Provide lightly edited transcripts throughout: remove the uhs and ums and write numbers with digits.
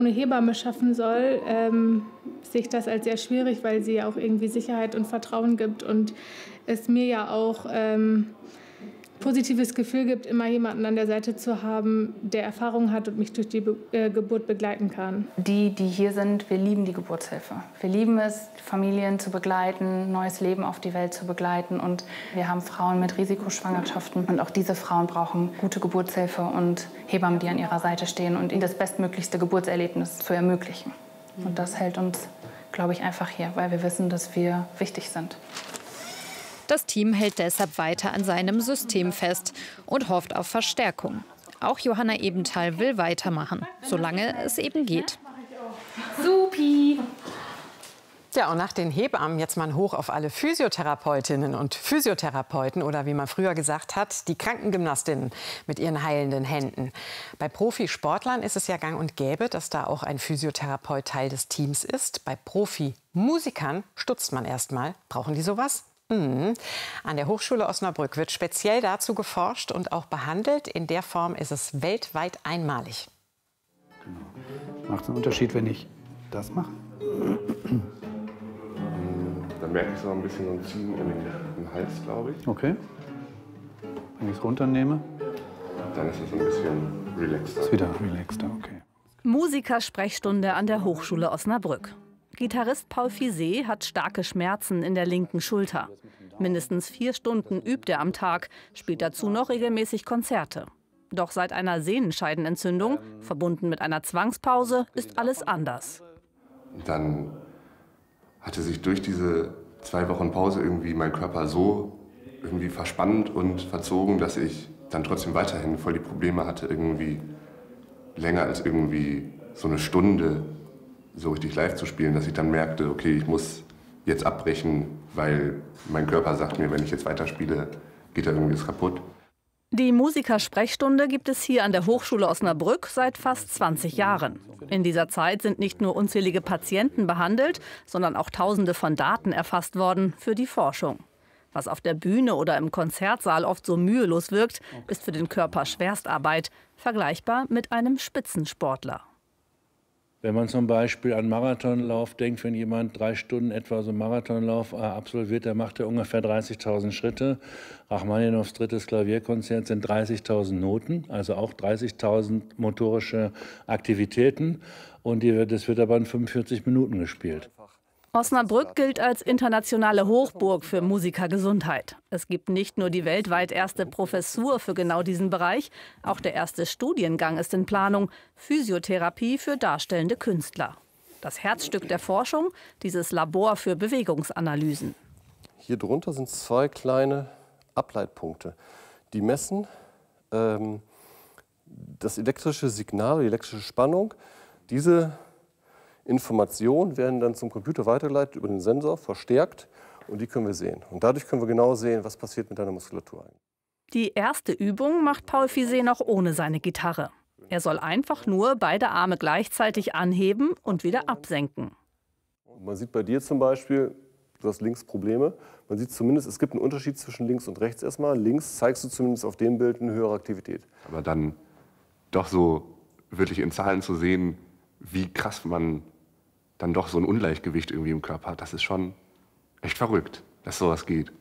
eine Hebamme schaffen soll, sehe ich das als sehr schwierig, weil sie ja auch irgendwie Sicherheit und Vertrauen gibt und es mir ja auch positives Gefühl gibt, immer jemanden an der Seite zu haben, der Erfahrung hat und mich durch die Geburt begleiten kann. Die hier sind, wir lieben die Geburtshilfe. Wir lieben es, Familien zu begleiten, neues Leben auf die Welt zu begleiten. Und wir haben Frauen mit Risikoschwangerschaften. Und auch diese Frauen brauchen gute Geburtshilfe und Hebammen, die an ihrer Seite stehen und ihnen das bestmöglichste Geburtserlebnis zu ermöglichen. Und das hält uns, glaube ich, einfach hier, weil wir wissen, dass wir wichtig sind. Das Team hält deshalb weiter an seinem System fest und hofft auf Verstärkung. Auch Johanna Ebenthal will weitermachen, solange es eben geht. Supi! Ja, und nach den Hebammen jetzt mal hoch auf alle Physiotherapeutinnen und Physiotherapeuten oder wie man früher gesagt hat, die Krankengymnastinnen mit ihren heilenden Händen. Bei Profisportlern ist es ja gang und gäbe, dass da auch ein Physiotherapeut Teil des Teams ist. Bei Profimusikern stutzt man erst mal. Brauchen die sowas? An der Hochschule Osnabrück wird speziell dazu geforscht und auch behandelt. In der Form ist es weltweit einmalig. Genau. Macht es einen Unterschied, wenn ich das mache? Dann merke ich so ein bisschen so ein Ziehen im Hals, glaube ich. Okay. Wenn ich es runternehme? Dann ist es ein bisschen relaxter. Ist wieder relaxter, okay. Musikersprechstunde an der Hochschule Osnabrück. Gitarrist Paul Fisé hat starke Schmerzen in der linken Schulter. Mindestens 4 Stunden übt er am Tag, spielt dazu noch regelmäßig Konzerte. Doch seit einer Sehnenscheidenentzündung, verbunden mit einer Zwangspause, ist alles anders. Dann hatte sich durch diese 2 Wochen Pause irgendwie mein Körper so irgendwie verspannt und verzogen, dass ich dann trotzdem weiterhin voll die Probleme hatte, irgendwie länger als irgendwie so eine Stunde so richtig live zu spielen, dass ich dann merkte, okay, ich muss jetzt abbrechen, weil mein Körper sagt mir, wenn ich jetzt weiterspiele, geht da irgendwas kaputt. Die Musikersprechstunde gibt es hier an der Hochschule Osnabrück seit fast 20 Jahren. In dieser Zeit sind nicht nur unzählige Patienten behandelt, sondern auch Tausende von Daten erfasst worden für die Forschung. Was auf der Bühne oder im Konzertsaal oft so mühelos wirkt, ist für den Körper Schwerstarbeit, vergleichbar mit einem Spitzensportler. Wenn man zum Beispiel an Marathonlauf denkt, wenn jemand 3 Stunden etwa so einen Marathonlauf absolviert, dann macht er ungefähr 30.000 Schritte. Rachmaninows 3. Klavierkonzert sind 30.000 Noten, also auch 30.000 motorische Aktivitäten. Und das wird aber in 45 Minuten gespielt. Osnabrück gilt als internationale Hochburg für Musikergesundheit. Es gibt nicht nur die weltweit erste Professur für genau diesen Bereich, auch der erste Studiengang ist in Planung, Physiotherapie für darstellende Künstler. Das Herzstück der Forschung, dieses Labor für Bewegungsanalysen. Hier drunter sind 2 kleine Ableitpunkte, die messen das elektrische Signal, die elektrische Spannung. Diese Informationen werden dann zum Computer weitergeleitet über den Sensor, verstärkt, und die können wir sehen. Und dadurch können wir genau sehen, was passiert mit deiner Muskulatur. Die erste Übung macht Paul Fisé noch ohne seine Gitarre. Er soll einfach nur beide Arme gleichzeitig anheben und wieder absenken. Man sieht bei dir zum Beispiel, du hast links Probleme. Man sieht zumindest, es gibt einen Unterschied zwischen links und rechts erstmal. Links zeigst du zumindest auf dem Bild eine höhere Aktivität. Aber dann doch so wirklich in Zahlen zu sehen, wie krass man dann doch so ein Ungleichgewicht irgendwie im Körper hat, das ist schon echt verrückt, dass sowas geht.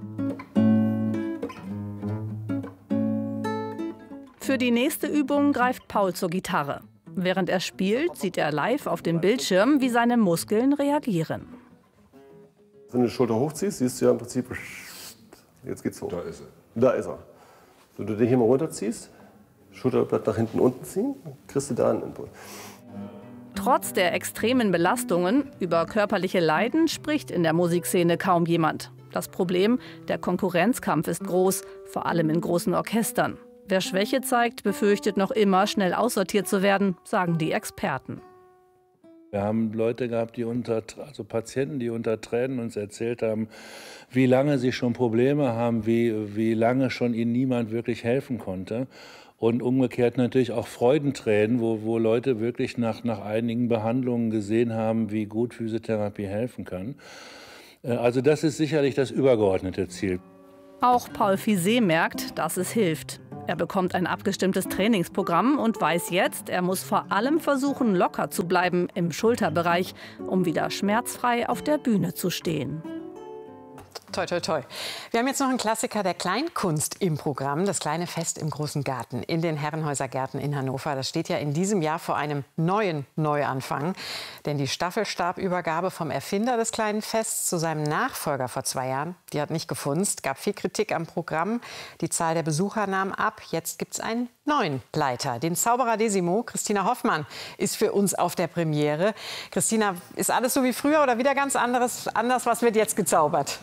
Für die nächste Übung greift Paul zur Gitarre. Während er spielt, sieht er live auf dem Bildschirm, wie seine Muskeln reagieren. Wenn du die Schulter hochziehst, siehst du ja im Prinzip, jetzt geht's hoch. Da ist er. Da ist er. Wenn du den hier mal runterziehst, Schulterblatt nach hinten unten ziehen, dann kriegst du da einen Input. Trotz der extremen Belastungen, über körperliche Leiden spricht in der Musikszene kaum jemand. Das Problem, der Konkurrenzkampf ist groß, vor allem in großen Orchestern. Wer Schwäche zeigt, befürchtet noch immer, schnell aussortiert zu werden, sagen die Experten. Wir haben Leute gehabt, also Patienten, die unter Tränen uns erzählt haben, wie lange sie schon Probleme haben, wie lange schon ihnen niemand wirklich helfen konnte. Und umgekehrt natürlich auch Freudentränen, wo Leute wirklich nach einigen Behandlungen gesehen haben, wie gut Physiotherapie helfen kann. Also das ist sicherlich das übergeordnete Ziel. Auch Paul Fisé merkt, dass es hilft. Er bekommt ein abgestimmtes Trainingsprogramm und weiß jetzt, er muss vor allem versuchen, locker zu bleiben im Schulterbereich, um wieder schmerzfrei auf der Bühne zu stehen. Toi, toi, toi. Wir haben jetzt noch einen Klassiker der Kleinkunst im Programm, das kleine Fest im Großen Garten in den Herrenhäuser-Gärten in Hannover. Das steht ja in diesem Jahr vor einem neuen Neuanfang. Denn die Staffelstabübergabe vom Erfinder des kleinen Fests zu seinem Nachfolger vor 2 Jahren, die hat nicht gefunzt. Gab viel Kritik am Programm. Die Zahl der Besucher nahm ab. Jetzt gibt es einen neuen Leiter, den Zauberer Desimo. Christina Hoffmann ist für uns auf der Premiere. Christina, ist alles so wie früher oder wieder ganz anders? Was wird jetzt gezaubert?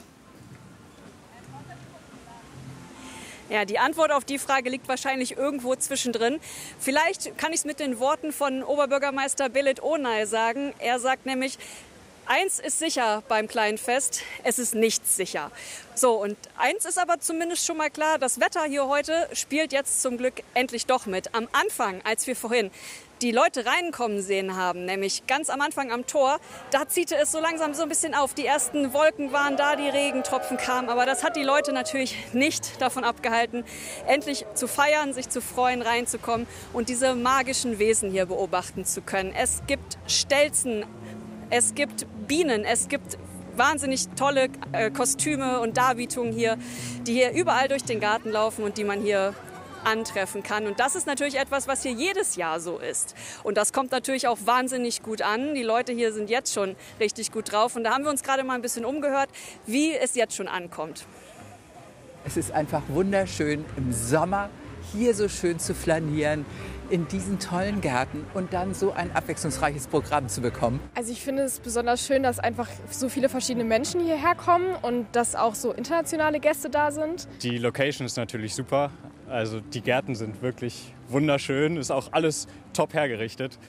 Ja, die Antwort auf die Frage liegt wahrscheinlich irgendwo zwischendrin. Vielleicht kann ich es mit den Worten von Oberbürgermeister Belit Onay sagen. Er sagt nämlich, eins ist sicher beim kleinen Fest, es ist nichts sicher. So, und eins ist aber zumindest schon mal klar, das Wetter hier heute spielt jetzt zum Glück endlich doch mit. Am Anfang, als wir vorhin die Leute reinkommen sehen haben, nämlich ganz am Anfang am Tor, da ziehte es so langsam so ein bisschen auf. Die ersten Wolken waren da, die Regentropfen kamen, aber das hat die Leute natürlich nicht davon abgehalten, endlich zu feiern, sich zu freuen, reinzukommen und diese magischen Wesen hier beobachten zu können. Es gibt Stelzen, es gibt Bienen, es gibt wahnsinnig tolle Kostüme und Darbietungen hier, die hier überall durch den Garten laufen und die man hier antreffen kann. Und das ist natürlich etwas, was hier jedes Jahr so ist. Und das kommt natürlich auch wahnsinnig gut an. Die Leute hier sind jetzt schon richtig gut drauf. Und da haben wir uns gerade mal ein bisschen umgehört, wie es jetzt schon ankommt. Es ist einfach wunderschön, im Sommer hier so schön zu flanieren, in diesen tollen Gärten und dann so ein abwechslungsreiches Programm zu bekommen. Also ich finde es besonders schön, dass einfach so viele verschiedene Menschen hierher kommen und dass auch so internationale Gäste da sind. Die Location ist natürlich super. Also die Gärten sind wirklich wunderschön, ist auch alles top hergerichtet.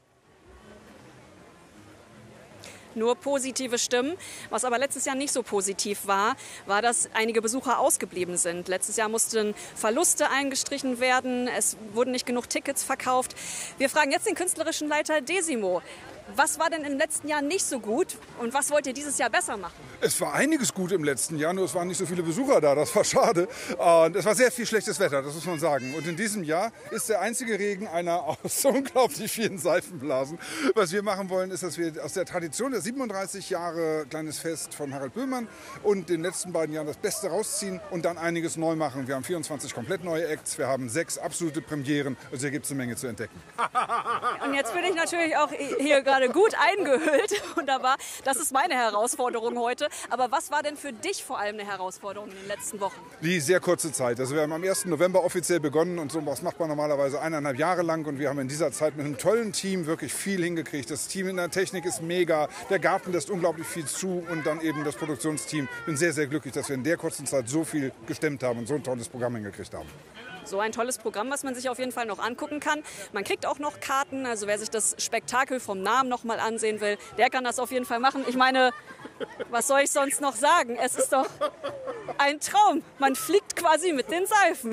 Nur positive Stimmen. Was aber letztes Jahr nicht so positiv war, war, dass einige Besucher ausgeblieben sind. Letztes Jahr mussten Verluste eingestrichen werden, es wurden nicht genug Tickets verkauft. Wir fragen jetzt den künstlerischen Leiter Desimo. Was war denn im letzten Jahr nicht so gut und was wollt ihr dieses Jahr besser machen? Es war einiges gut im letzten Jahr, nur es waren nicht so viele Besucher da, das war schade. Und es war sehr viel schlechtes Wetter, das muss man sagen. Und in diesem Jahr ist der einzige Regen einer aus unglaublich vielen Seifenblasen. Was wir machen wollen, ist, dass wir aus der Tradition der 37 Jahre Kleines Fest von Harald Böhmann und den letzten beiden Jahren das Beste rausziehen und dann einiges neu machen. Wir haben 24 komplett neue Acts, wir haben 6 absolute Premieren, also hier gibt es eine Menge zu entdecken. Und jetzt bin ich natürlich auch hier gerade gut eingehüllt. Wunderbar. Das ist meine Herausforderung heute. Aber was war denn für dich vor allem eine Herausforderung in den letzten Wochen? Die sehr kurze Zeit. Also wir haben am 1. November offiziell begonnen und so was macht man normalerweise 1,5 Jahre lang. Und wir haben in dieser Zeit mit einem tollen Team wirklich viel hingekriegt. Das Team in der Technik ist mega. Der Garten lässt unglaublich viel zu und dann eben das Produktionsteam. Ich bin sehr, sehr glücklich, dass wir in der kurzen Zeit so viel gestemmt haben und so ein tolles Programm hingekriegt haben. So ein tolles Programm, was man sich auf jeden Fall noch angucken kann. Man kriegt auch noch Karten, also wer sich das Spektakel vom Namen noch mal ansehen will, der kann das auf jeden Fall machen. Ich meine, was soll ich sonst noch sagen? Es ist doch ein Traum. Man fliegt quasi mit den Seifen.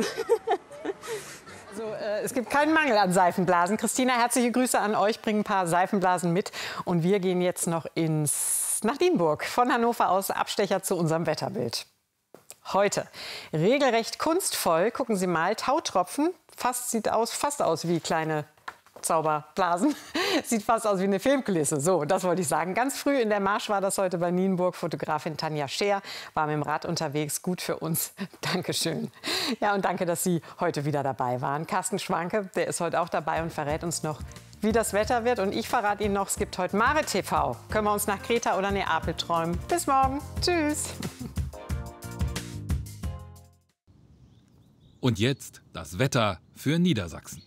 Also, es gibt keinen Mangel an Seifenblasen. Christina, herzliche Grüße an euch. Bringen ein paar Seifenblasen mit. Und wir gehen jetzt noch nach Nienburg. Von Hannover aus Abstecher zu unserem Wetterbild. Heute regelrecht kunstvoll. Gucken Sie mal, Tautropfen. Sieht fast aus wie kleine Zauberblasen. Sieht fast aus wie eine Filmkulisse. So, das wollte ich sagen. Ganz früh in der Marsch war das heute bei Nienburg. Fotografin Tanja Scheer war mit dem Rad unterwegs. Gut für uns. Dankeschön. Ja, und danke, dass Sie heute wieder dabei waren. Carsten Schwanke, der ist heute auch dabei und verrät uns noch, wie das Wetter wird. Und ich verrate Ihnen noch, es gibt heute Mare TV. Können wir uns nach Kreta oder Neapel träumen. Bis morgen. Tschüss. Und jetzt das Wetter für Niedersachsen.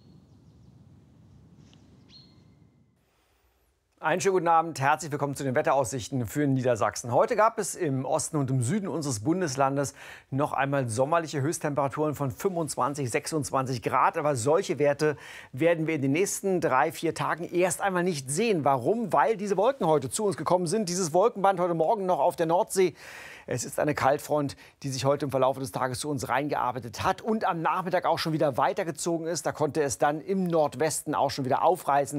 Einen schönen guten Abend, herzlich willkommen zu den Wetteraussichten für Niedersachsen. Heute gab es im Osten und im Süden unseres Bundeslandes noch einmal sommerliche Höchsttemperaturen von 25, 26 Grad. Aber solche Werte werden wir in den nächsten 3-4 Tagen erst einmal nicht sehen. Warum? Weil diese Wolken heute zu uns gekommen sind. Dieses Wolkenband heute Morgen noch auf der Nordsee. Es ist eine Kaltfront, die sich heute im Verlauf des Tages zu uns reingearbeitet hat und am Nachmittag auch schon wieder weitergezogen ist. Da konnte es dann im Nordwesten auch schon wieder aufreißen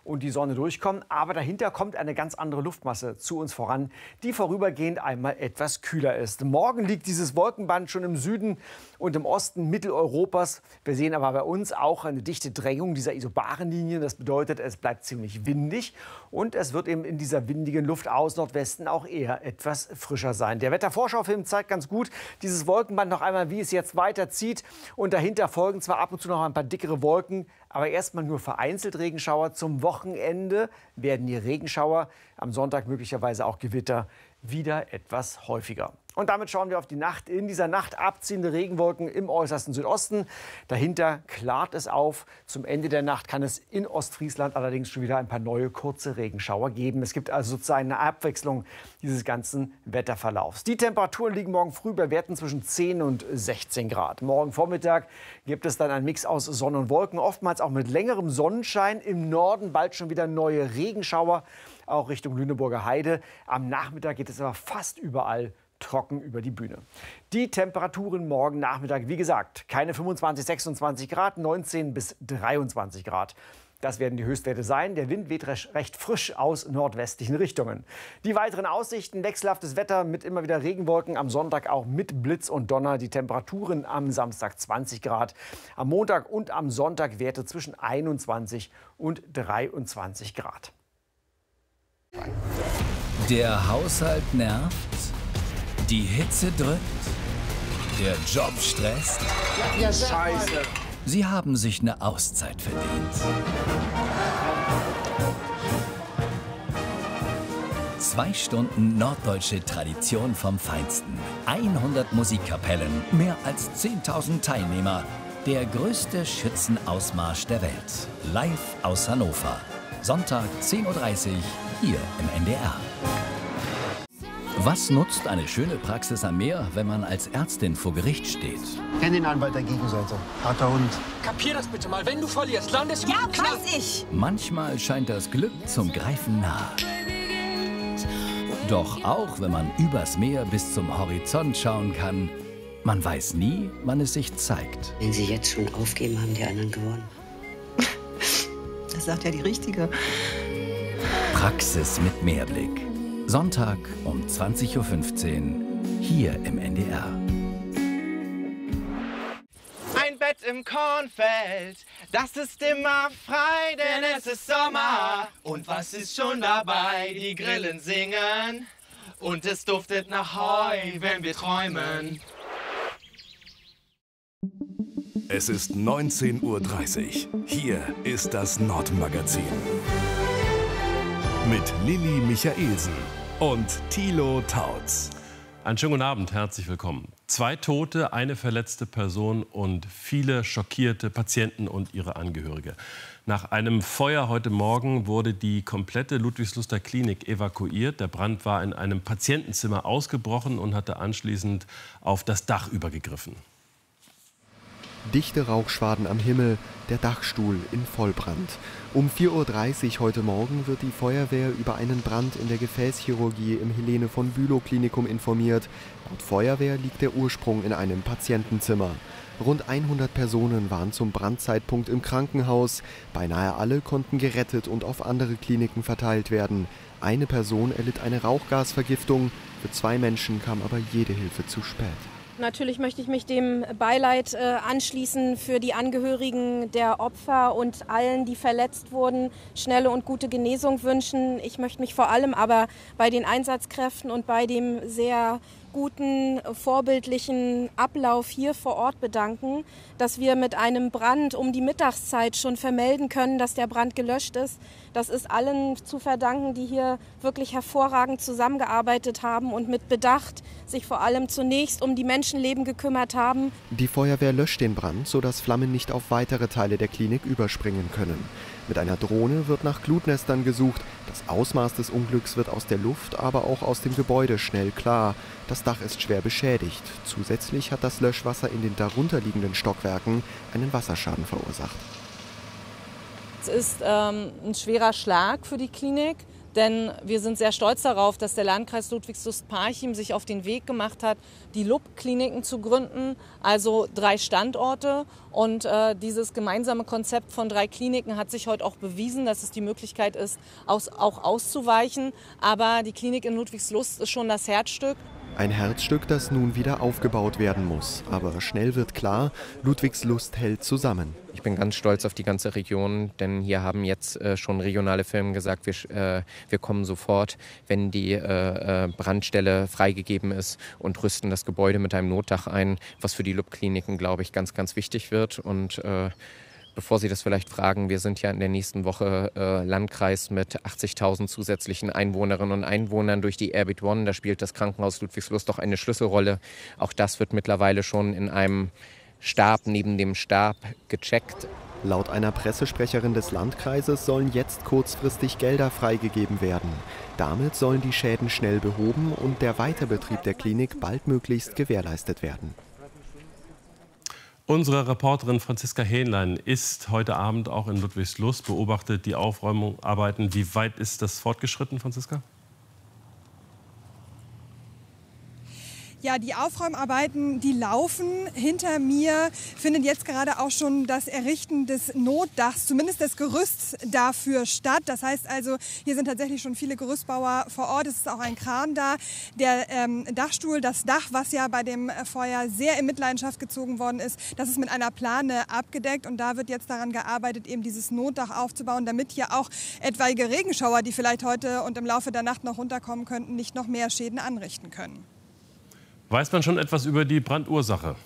und die Sonne durchkommen. Aber dahinter kommt eine ganz andere Luftmasse zu uns voran, die vorübergehend einmal etwas kühler ist. Morgen liegt dieses Wolkenband schon im Süden und im Osten Mitteleuropas. Wir sehen aber bei uns auch eine dichte Drängung dieser isobaren Linien. Das bedeutet, es bleibt ziemlich windig und es wird eben in dieser windigen Luft aus Nordwesten auch eher etwas frischer sein. Der Wettervorschaufilm zeigt ganz gut dieses Wolkenband noch einmal, wie es jetzt weiterzieht. Und dahinter folgen zwar ab und zu noch ein paar dickere Wolken, aber erstmal nur vereinzelt Regenschauer. Zum Wochenende werden die Regenschauer, am Sonntag möglicherweise auch Gewitter, wieder etwas häufiger. Und damit schauen wir auf die Nacht. In dieser Nacht abziehende Regenwolken im äußersten Südosten. Dahinter klart es auf. Zum Ende der Nacht kann es in Ostfriesland allerdings schon wieder ein paar neue kurze Regenschauer geben. Es gibt also sozusagen eine Abwechslung dieses ganzen Wetterverlaufs. Die Temperaturen liegen morgen früh bei Werten zwischen 10 und 16 Grad. Morgen Vormittag gibt es dann einen Mix aus Sonne und Wolken, oftmals auch mit längerem Sonnenschein. Im Norden bald schon wieder neue Regenschauer, auch Richtung Lüneburger Heide. Am Nachmittag geht es aber fast überall trocken über die Bühne. Die Temperaturen morgen Nachmittag, wie gesagt, keine 25, 26 Grad, 19 bis 23 Grad. Das werden die Höchstwerte sein. Der Wind weht recht frisch aus nordwestlichen Richtungen. Die weiteren Aussichten: wechselhaftes Wetter mit immer wieder Regenwolken. Am Sonntag auch mit Blitz und Donner. Die Temperaturen am Samstag 20 Grad. Am Montag und am Sonntag Werte zwischen 21 und 23 Grad. Der Haushalt nervt. Die Hitze drückt, der Job stresst. Ja, Scheiße. Sie haben sich eine Auszeit verdient. 2 Stunden norddeutsche Tradition vom Feinsten. 100 Musikkapellen, mehr als 10.000 Teilnehmer. Der größte Schützenausmarsch der Welt. Live aus Hannover. Sonntag 10:30 Uhr hier im NDR. Was nutzt eine schöne Praxis am Meer, wenn man als Ärztin vor Gericht steht? Kenn den Anwalt der Gegenseite. Harter Hund. Kapier das bitte mal. Wenn du verlierst, landest du... Ja, weiß ich. Manchmal scheint das Glück zum Greifen nah. Doch auch wenn man übers Meer bis zum Horizont schauen kann, man weiß nie, wann es sich zeigt. Wenn Sie jetzt schon aufgeben, haben die anderen gewonnen. Das sagt ja die Richtige. Praxis mit Mehrblick. Sonntag um 20:15 Uhr hier im NDR. Ein Bett im Kornfeld, das ist immer frei, denn es ist Sommer. Und was ist schon dabei? Die Grillen singen und es duftet nach Heu, wenn wir träumen. Es ist 19:30 Uhr. Hier ist das Nordmagazin. Mit Lilly Michaelsen und Thilo Tautz. Einen schönen guten Abend, herzlich willkommen. 2 Tote, eine verletzte Person und viele schockierte Patienten und ihre Angehörige. Nach einem Feuer heute Morgen wurde die komplette Ludwigsluster Klinik evakuiert. Der Brand war in einem Patientenzimmer ausgebrochen und hatte anschließend auf das Dach übergegriffen. Dichte Rauchschwaden am Himmel, der Dachstuhl in Vollbrand. Um 4:30 Uhr heute Morgen wird die Feuerwehr über einen Brand in der Gefäßchirurgie im Helene von Bülow Klinikum informiert. Laut Feuerwehr liegt der Ursprung in einem Patientenzimmer. Rund 100 Personen waren zum Brandzeitpunkt im Krankenhaus. Beinahe alle konnten gerettet und auf andere Kliniken verteilt werden. Eine Person erlitt eine Rauchgasvergiftung. Für 2 Menschen kam aber jede Hilfe zu spät. Natürlich möchte ich mich dem Beileid anschließen für die Angehörigen der Opfer und allen, die verletzt wurden, schnelle und gute Genesung wünschen. Ich möchte mich vor allem aber bei den Einsatzkräften und bei dem sehr guten, vorbildlichen Ablauf hier vor Ort bedanken, dass wir mit einem Brand um die Mittagszeit schon vermelden können, dass der Brand gelöscht ist. Das ist allen zu verdanken, die hier wirklich hervorragend zusammengearbeitet haben und mit Bedacht sich vor allem zunächst um die Menschenleben gekümmert haben. Die Feuerwehr löscht den Brand, sodass Flammen nicht auf weitere Teile der Klinik überspringen können. Mit einer Drohne wird nach Glutnestern gesucht. Das Ausmaß des Unglücks wird aus der Luft, aber auch aus dem Gebäude schnell klar. Das Dach ist schwer beschädigt. Zusätzlich hat das Löschwasser in den darunterliegenden Stockwerken einen Wasserschaden verursacht. Es ist ein schwerer Schlag für die Klinik, Denn wir sind sehr stolz darauf, dass der Landkreis Ludwigslust-Parchim sich auf den Weg gemacht hat, die LUB-Kliniken zu gründen, also 3 Standorte. Und dieses gemeinsame Konzept von 3 Kliniken hat sich heute auch bewiesen, dass es die Möglichkeit ist, auch auszuweichen. Aber die Klinik in Ludwigslust ist schon das Herzstück. Ein Herzstück, das nun wieder aufgebaut werden muss. Aber schnell wird klar, Ludwigslust hält zusammen. Ich bin ganz stolz auf die ganze Region, denn hier haben jetzt schon regionale Firmen gesagt, wir kommen sofort, wenn die Brandstelle freigegeben ist, und rüsten das Gebäude mit einem Notdach ein, was für die LUB-Kliniken, glaube ich, ganz, ganz wichtig wird. Und bevor Sie das vielleicht fragen, wir sind ja in der nächsten Woche Landkreis mit 80.000 zusätzlichen Einwohnerinnen und Einwohnern durch die Airbeat One. Da spielt das Krankenhaus Ludwigslust doch eine Schlüsselrolle. Auch das wird mittlerweile schon in einem Stab neben dem Stab gecheckt. Laut einer Pressesprecherin des Landkreises sollen jetzt kurzfristig Gelder freigegeben werden. Damit sollen die Schäden schnell behoben und der Weiterbetrieb der Klinik baldmöglichst gewährleistet werden. Unsere Reporterin Franziska Hähnlein ist heute Abend auch in Ludwigslust, beobachtet die Aufräumarbeiten. Wie weit ist das fortgeschritten, Franziska? Ja, die Aufräumarbeiten, die laufen. Hinter mir findet jetzt gerade auch schon das Errichten des Notdachs, zumindest des Gerüsts dafür statt. Das heißt also, hier sind tatsächlich schon viele Gerüstbauer vor Ort. Es ist auch ein Kran da. Der Dachstuhl, das Dach, was ja bei dem Feuer sehr in Mitleidenschaft gezogen worden ist, das ist mit einer Plane abgedeckt. Und da wird jetzt daran gearbeitet, eben dieses Notdach aufzubauen, damit hier auch etwaige Regenschauer, die vielleicht heute und im Laufe der Nacht noch runterkommen könnten, nicht noch mehr Schäden anrichten können. Weiß man schon etwas über die Brandursache?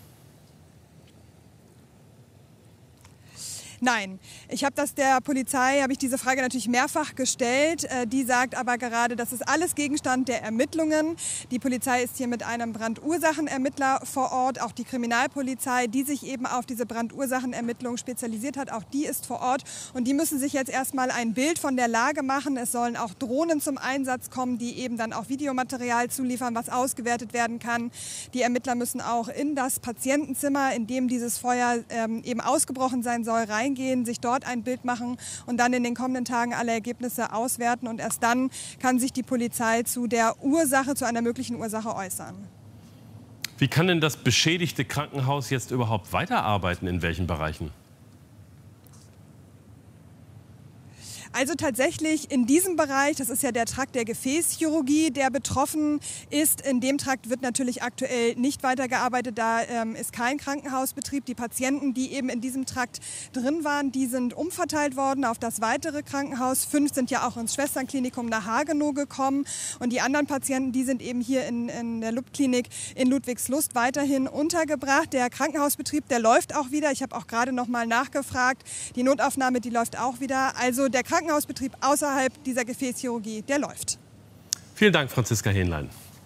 Nein, ich habe der Polizei diese Frage natürlich mehrfach gestellt. Die sagt aber gerade, das ist alles Gegenstand der Ermittlungen. Die Polizei ist hier mit einem Brandursachenermittler vor Ort, auch die Kriminalpolizei, die sich eben auf diese Brandursachenermittlung spezialisiert hat, auch die ist vor Ort. Und die müssen sich jetzt erstmal ein Bild von der Lage machen. Es sollen auch Drohnen zum Einsatz kommen, die eben dann auch Videomaterial zuliefern, was ausgewertet werden kann. Die Ermittler müssen auch in das Patientenzimmer, in dem dieses Feuer eben ausgebrochen sein soll, reingehen, sich dort ein Bild machen und dann in den kommenden Tagen alle Ergebnisse auswerten. Und erst dann kann sich die Polizei zu einer möglichen Ursache äußern. Wie kann denn das beschädigte Krankenhaus jetzt überhaupt weiterarbeiten? In welchen Bereichen? Also tatsächlich in diesem Bereich, das ist ja der Trakt der Gefäßchirurgie, der betroffen ist. In dem Trakt wird natürlich aktuell nicht weitergearbeitet, da ist kein Krankenhausbetrieb. Die Patienten, die eben in diesem Trakt drin waren, die sind umverteilt worden auf das weitere Krankenhaus. 5 sind ja auch ins Schwesternklinikum nach Hagenow gekommen. Und die anderen Patienten, die sind eben hier in der LUB-Klinik in Ludwigslust weiterhin untergebracht. Der Krankenhausbetrieb, der läuft auch wieder. Ich habe auch gerade noch mal nachgefragt. Die Notaufnahme, die läuft auch wieder. Also der Krankenhausbetrieb außerhalb dieser Gefäßchirurgie, der läuft. Vielen Dank, Franziska Hähnlein.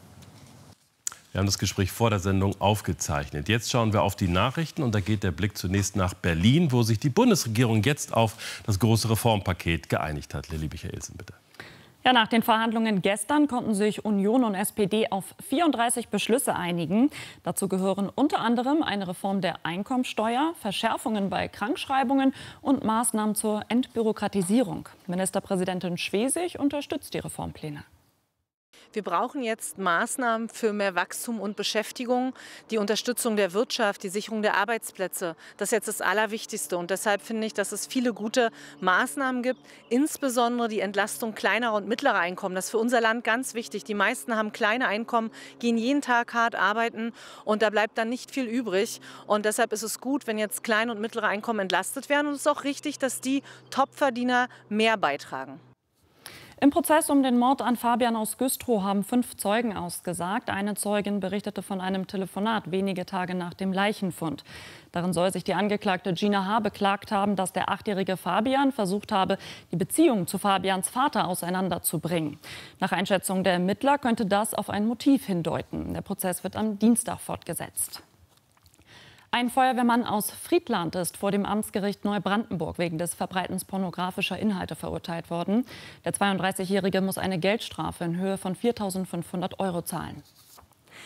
Wir haben das Gespräch vor der Sendung aufgezeichnet. Jetzt schauen wir auf die Nachrichten und da geht der Blick zunächst nach Berlin, wo sich die Bundesregierung jetzt auf das große Reformpaket geeinigt hat. Lilly Michaelsen, bitte. Ja, nach den Verhandlungen gestern konnten sich Union und SPD auf 34 Beschlüsse einigen. Dazu gehören unter anderem eine Reform der Einkommensteuer, Verschärfungen bei Krankschreibungen und Maßnahmen zur Entbürokratisierung. Ministerpräsidentin Schwesig unterstützt die Reformpläne. Wir brauchen jetzt Maßnahmen für mehr Wachstum und Beschäftigung, die Unterstützung der Wirtschaft, die Sicherung der Arbeitsplätze. Das ist jetzt das Allerwichtigste. Und deshalb finde ich, dass es viele gute Maßnahmen gibt, insbesondere die Entlastung kleinerer und mittlerer Einkommen. Das ist für unser Land ganz wichtig. Die meisten haben kleine Einkommen, gehen jeden Tag hart arbeiten und da bleibt dann nicht viel übrig. Und deshalb ist es gut, wenn jetzt kleine und mittlere Einkommen entlastet werden. Und es ist auch richtig, dass die Topverdiener mehr beitragen. Im Prozess um den Mord an Fabian aus Güstrow haben 5 Zeugen ausgesagt. Eine Zeugin berichtete von einem Telefonat wenige Tage nach dem Leichenfund. Darin soll sich die Angeklagte Gina H. beklagt haben, dass der 8-jährige Fabian versucht habe, die Beziehung zu Fabians Vater auseinanderzubringen. Nach Einschätzung der Ermittler könnte das auf ein Motiv hindeuten. Der Prozess wird am Dienstag fortgesetzt. Ein Feuerwehrmann aus Friedland ist vor dem Amtsgericht Neubrandenburg wegen des Verbreitens pornografischer Inhalte verurteilt worden. Der 32-Jährige muss eine Geldstrafe in Höhe von 4.500 € zahlen.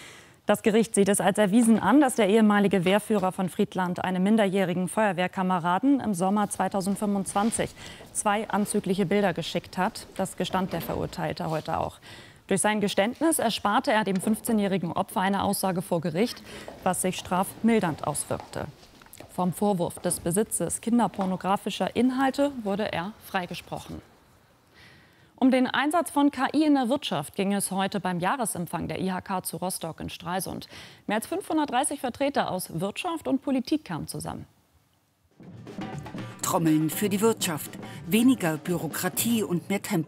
Das Gericht sieht es als erwiesen an, dass der ehemalige Wehrführer von Friedland einem minderjährigen Feuerwehrkameraden im Sommer 2025 2 anzügliche Bilder geschickt hat. Das gestand der Verurteilte heute auch. Durch sein Geständnis ersparte er dem 15-jährigen Opfer eine Aussage vor Gericht, was sich strafmildernd auswirkte. Vom Vorwurf des Besitzes kinderpornografischer Inhalte wurde er freigesprochen. Um den Einsatz von KI in der Wirtschaft ging es heute beim Jahresempfang der IHK zu Rostock in Stralsund. Mehr als 530 Vertreter aus Wirtschaft und Politik kamen zusammen. Trommeln für die Wirtschaft, weniger Bürokratie und mehr Tempo.